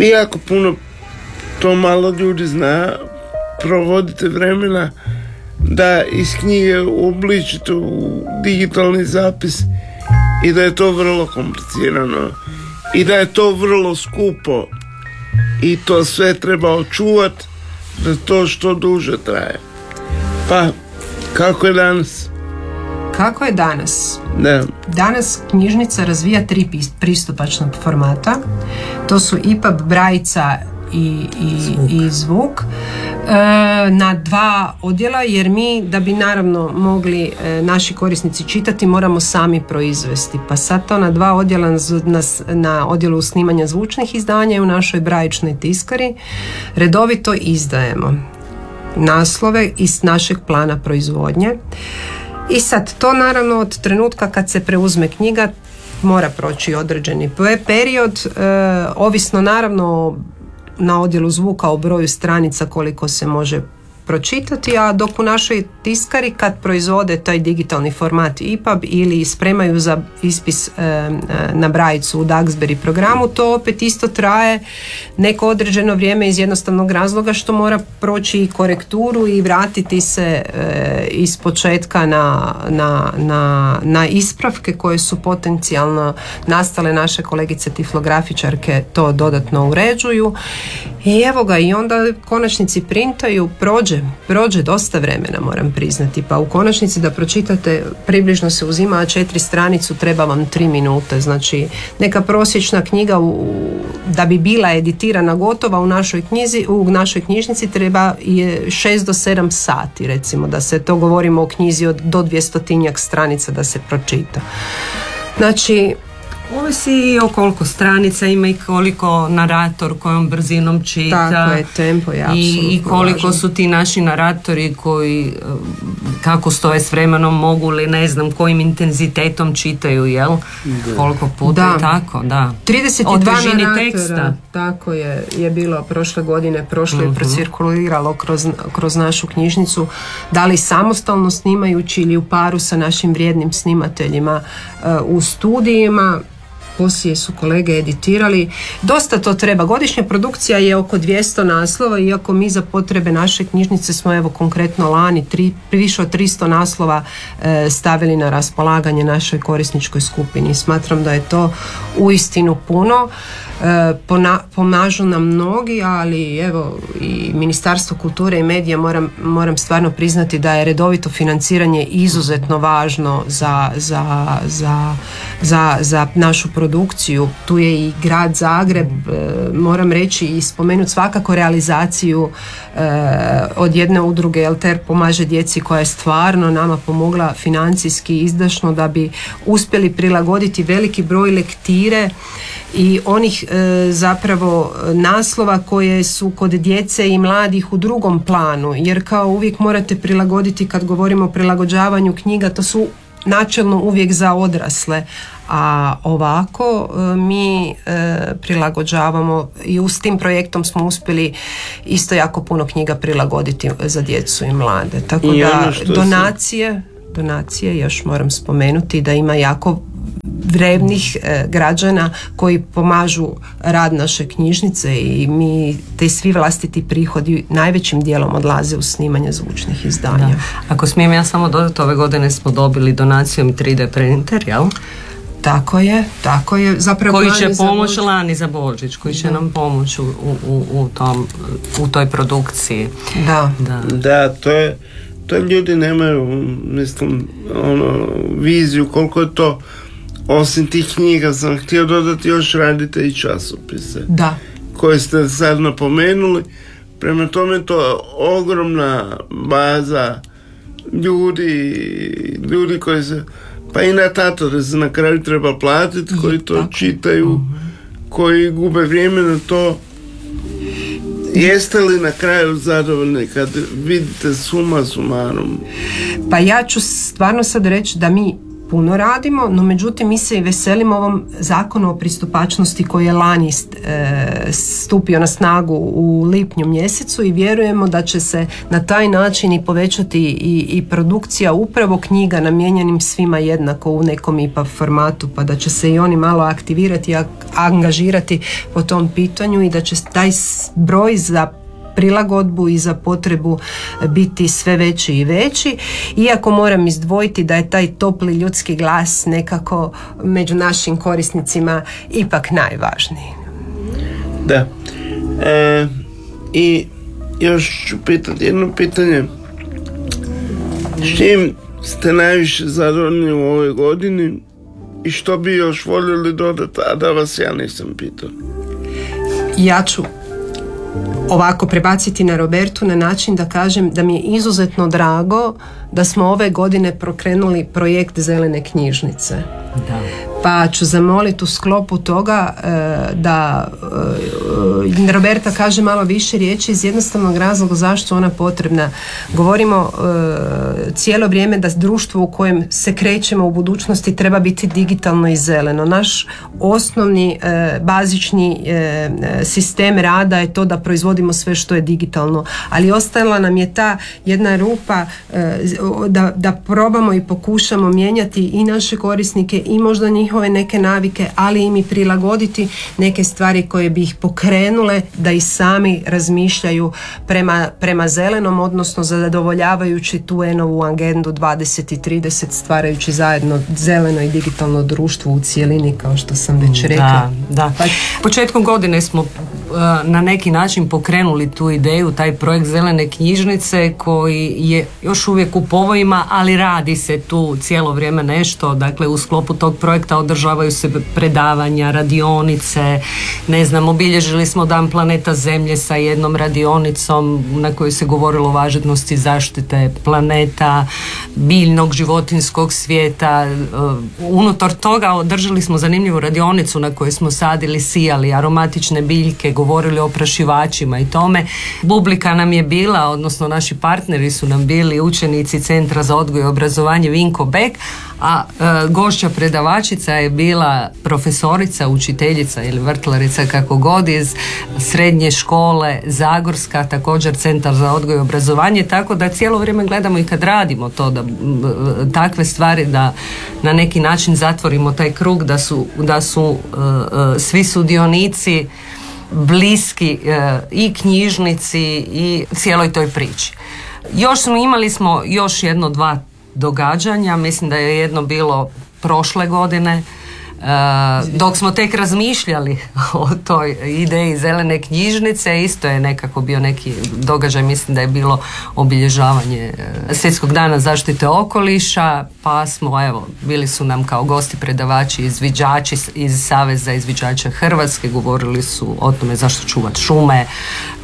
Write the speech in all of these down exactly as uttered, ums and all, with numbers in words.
vi jako puno, to malo ljudi zna, provodite vremena da iz knjige uobličite u digitalni zapis i da je to vrlo komplicirano i da je to vrlo skupo i to sve treba očuvati da to što duže traje. Pa, kako je danas? Kako je danas? Da. Danas knjižnica razvija tri pristupačna formata. To su I P U B, Brajica i, i, zvuk. i zvuk. E, na dva odjela, jer mi da bi naravno mogli e, naši korisnici čitati moramo sami proizvesti. Pa sad to na dva odjela na, na odjelu snimanja zvučnih izdanja i u našoj brajičnoj tiskari redovito izdajemo naslove iz našeg plana proizvodnje. I sad to naravno od trenutka kad se preuzme knjiga mora proći određeni period, e, ovisno naravno na odjelu zvuka o broju stranica koliko se može pročitati, a dok u našoj tiskari kad proizvode taj digitalni format I P U B ili spremaju za ispis e, na brajicu u Duxbury programu, to opet isto traje neko određeno vrijeme iz jednostavnog razloga što mora proći i korekturu i vratiti se e, iz početka na, na, na, na ispravke koje su potencijalno nastale. Naše kolegice tiflografičarke to dodatno uređuju i evo ga, i onda konačnici printaju, prođe prođe dosta vremena, moram priznati, pa u konačnici da pročitate približno se uzima četiri stranicu, treba vam tri minute, znači neka prosječna knjiga u, da bi bila editirana gotova u našoj knjizi, u našoj knjižnici treba je šest do sedam sati, recimo, da se to govorimo o knjizi od do dvjestotinjak stranica da se pročita. Znači ovisi i o koliko stranica ima i koliko narator kojom brzinom čita. Tako je, tempo je apsolutno i, i koliko važno. Su ti naši naratori koji kako stoje s vremenom mogu li ne znam kojim intenzitetom čitaju, jel? Da. Koliko puta da. je tako, da. trideset dva naratora, teksta. Tako je, je bilo prošle godine, prošlo je mm-hmm. procirkuliralo kroz, kroz našu knjižnicu, da li samostalno snimajući ili u paru sa našim vrijednim snimateljima uh, u studijima. Poslije su kolege editirali. Dosta to treba. Godišnja produkcija je oko dvjesto naslova, iako mi za potrebe naše knjižnice smo evo konkretno lani tri, više od tristo naslova e, stavili na raspolaganje našoj korisničkoj skupini. Smatram da je to uistinu puno. E, pona, pomažu nam mnogi, ali evo i Ministarstvo kulture i medija moram, moram stvarno priznati da je redovito financiranje izuzetno važno za, za, za, za, za našu produkciju. Tu je i grad Zagreb, e, moram reći i spomenuti svakako realizaciju e, od jedne udruge Alter pomaže djeci koja je stvarno nama pomogla financijski izdašno da bi uspjeli prilagoditi veliki broj lektire i onih e, zapravo naslova koje su kod djece i mladih u drugom planu, jer kao uvijek morate prilagoditi, kad govorimo o prilagođavanju knjiga, to su načelno uvijek za odrasle, a ovako e, mi e, prilagođavamo i s tim projektom smo uspjeli isto jako puno knjiga prilagoditi za djecu i mlade, tako I da donacije se... donacije još moram spomenuti da ima jako vrevnih e, građana koji pomažu rad naše knjižnice i mi te svi vlastiti prihodi najvećim dijelom odlaze u snimanje zvučnih izdanja. Da. Ako smijem ja samo dodati, ove godine smo dobili donacijom tri D printer, jel? Tako je, tako je. Zapravo koji će pomoći lani za Božić, koji će da. nam pomoći u, u, u, tom, u toj produkciji. Da, da, da to je to ljudi nemaju, mislim, ono, viziju koliko je to. Osim tih knjiga sam htio dodati još radite i časopise. Da. Koje ste sad napomenuli. Prema tome to je ogromna baza ljudi, ljudi koji se, pa i natatore se na kraju treba platiti, koji to tako. čitaju, uh-huh. koji gube vrijeme na to. Jeste li na kraju zadovoljni kad vidite suma sumarum? Pa ja ću stvarno sad reći da mi puno radimo, no međutim mi se i veselimo ovom zakonu o pristupačnosti koji je lani e, stupio na snagu u lipnju mjesecu i vjerujemo da će se na taj način i povećati i, i produkcija upravo knjiga namijenjenim svima jednako u nekom I P A formatu, pa da će se i oni malo aktivirati i angažirati po tom pitanju i da će taj broj za prilagodbu i za potrebu biti sve veći i veći, iako moram izdvojiti da je taj topli ljudski glas nekako među našim korisnicima ipak najvažniji. Da. E, I još ću pitati jedno pitanje. S čim ste najviše zadovoljni u ovoj godini i što bi još voljeli dodati, a da vas ja nisam pitao? Ja ću ovako prebaciti na Robertu na način da kažem da mi je izuzetno drago da smo ove godine pokrenuli projekt Zelene knjižnice. Da. Pa ću zamoliti u sklopu toga e, da e, Roberta kaže malo više riječi iz jednostavnog razloga zašto ona potrebna. Govorimo e, cijelo vrijeme da društvo u kojem se krećemo u budućnosti treba biti digitalno i zeleno. Naš osnovni e, bazični e, sistem rada je to da proizvodimo sve što je digitalno, ali ostala nam je ta jedna rupa e, da, da probamo i pokušamo mijenjati i naše korisnike i možda njihove neke navike, ali im i prilagoditi neke stvari koje bi ih pokrenule da i sami razmišljaju prema, prema zelenom, odnosno zadovoljavajući tu enovu agendu dvadeset i trideset, stvarajući zajedno zeleno i digitalno društvo u cijelini, kao što sam već rekla. Da, da. Pa, početkom godine smo uh, na neki način pokrenuli tu ideju, taj projekt Zelene knjižnice koji je još uvijek u povojima, ali radi se tu cijelo vrijeme nešto. Dakle, u sklopu tog projekta održavaju se predavanja, radionice, ne znam, obilježili smo Dan planeta Zemlje sa jednom radionicom na kojoj se govorilo o važnosti zaštite planeta, biljnog, životinjskog svijeta. Unutar toga održali smo zanimljivu radionicu na kojoj smo sadili, sijali aromatične biljke, govorili o oprašivačima i tome. Publika nam je bila, odnosno naši partneri su nam bili učenici Centra za odgoj i obrazovanje Vinko Bek, a e, gošća predavačica je bila profesorica, učiteljica ili vrtlarica kako god iz srednje škole Zagorska, također Centar za odgoj i obrazovanje, tako da cijelo vrijeme gledamo i kad radimo to da takve stvari da na neki način zatvorimo taj krug, da su, da su e, e, svi sudionici bliski e, i knjižnici i cijeloj toj priči. Još smo imali smo još jedno dva događanja, mislim da je jedno bilo prošle godine, e, dok smo tek razmišljali o toj ideji Zelene knjižnice, isto je nekako bio neki događaj, mislim da je bilo obilježavanje Svjetskog dana zaštite okoliša, pa smo, evo, bili su nam kao gosti predavači, izviđači iz Saveza izviđača Hrvatske, govorili su o tome zašto čuvati šume, e,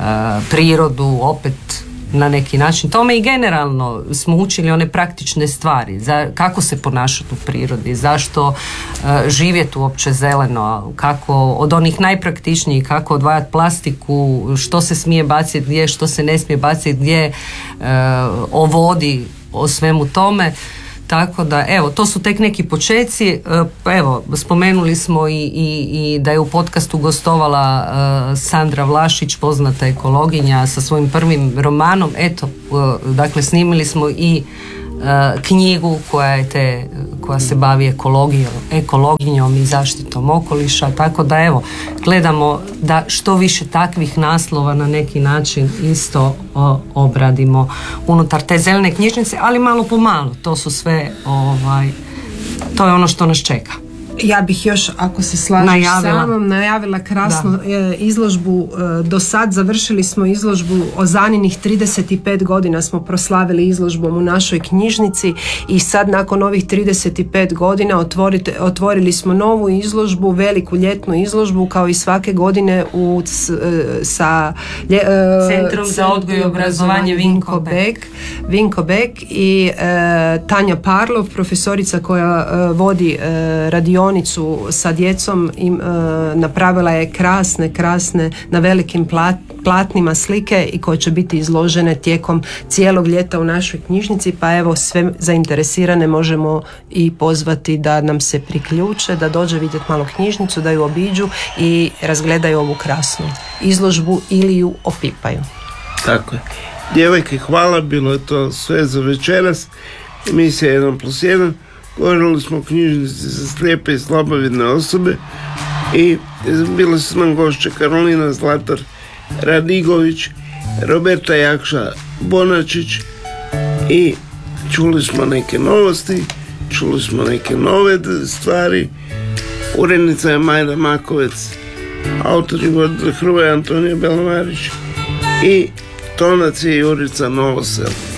prirodu, opet na neki način tome, i generalno smo učili one praktične stvari, za, kako se ponašati u prirodi, zašto uh, živjeti uopće zeleno, kako od onih najpraktičnijih, kako odvajati plastiku, što se smije baciti gdje, što se ne smije baciti gdje, uh, o vodi, o svemu tome. Tako da, evo, to su tek neki počeci. Evo, spomenuli smo i, i, i da je u podcastu gostovala uh, Sandra Vlašić, poznata ekologinja, sa svojim prvim romanom. Eto, uh, dakle, snimili smo i uh, knjigu koja je te, koja se bavi ekologijom, ekologinjom i zaštitom okoliša. Tako da, evo, gledamo da što više takvih naslova na neki način isto o, obradimo unutar te zelene knjižnice, ali malo po malo. To su sve, ovaj, to je ono što nas čeka. Ja bih još, ako se slažeš najavila. samom, najavila krasnu da. izložbu. Do sad završili smo izložbu o Zaninih trideset pet godina smo proslavili izložbom u našoj knjižnici i sad nakon ovih trideset pet godina otvorite, otvorili smo novu izložbu, veliku ljetnu izložbu kao i svake godine u, sa lje, Centrom za odgoj i obrazovanje Vinko Bek. Vinko Bek i e, Tanja Parlov, profesorica koja e, vodi e, radionicu radionicu sa djecom, im, e, napravila je krasne, krasne na velikim plat, platnima slike i koje će biti izložene tijekom cijelog ljeta u našoj knjižnici, pa evo sve zainteresirane možemo i pozvati da nam se priključe, da dođe vidjeti malo knjižnicu, da ju obiđu i razgledaju ovu krasnu izložbu ili ju opipaju. Tako je. Djevojke, hvala, bilo je to sve za večeras. Emisija jedan plus jedan. Govorili smo o knjižnici za slijepe i slabovidne osobe i bili su nam gošće Karolina Zlatar Radigović, Roberta Jakša Bonačić i čuli smo neke novosti, čuli smo neke nove stvari. Urednica je Majda Makovec, autor je Hrvoje Antonija Belomarić i tonac je Jurica Novosel.